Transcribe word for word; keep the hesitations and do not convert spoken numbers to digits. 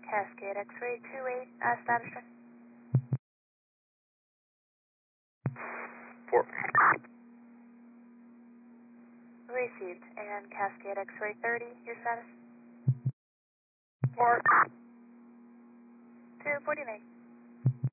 Cascade X-ray two eight, uh, status check. Four. Received. And Cascade X-ray thirty, your status? Four. two forty-nine.